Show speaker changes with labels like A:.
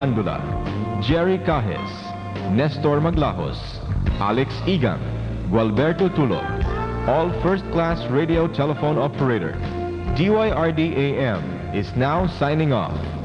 A: Andula, Jerry Cajes, Nestor Maglajos, Alex Igan, Gualberto Tulog, all first-class radio telephone operator. DYRD AM is now signing off.